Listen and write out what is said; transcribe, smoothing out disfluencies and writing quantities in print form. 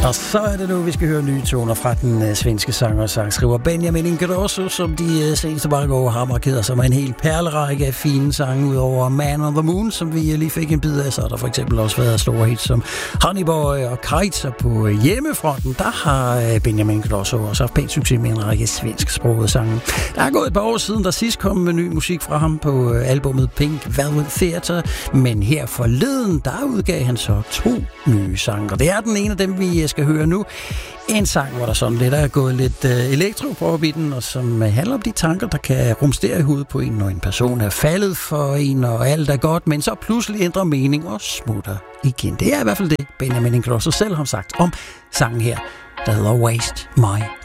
Og så er det nu, vi skal høre nye toner fra den svenske sanger og sangskriver Benjamin Ingrosso, som de seneste mange år har markeret sig med en hel perlerække af fine sange, udover Man on the Moon, som vi lige fik en bid af. Så har der for eksempel også været store hits som Honey Boy og Kreizer. På hjemmefronten, der har Benjamin Ingrosso også haft pænt succes med en række svensksprogede sange. Der er gået et par år siden, der sidst kom med ny musik fra ham på albumet Pink Velvet Theater, men her forleden, der udgav han så 2 nye sange, og det er den ene af dem, vi skal høre nu. En sang, hvor der sådan lidt er gået lidt elektropop i den, og som handler om de tanker, der kan rumstere i hovedet på en, når en person er faldet for en, og alt er godt, men så pludselig ændrer mening og smutter igen. Det er i hvert fald det, Benjamin Ingrosso selv har sagt om sangen her, der hedder Waste My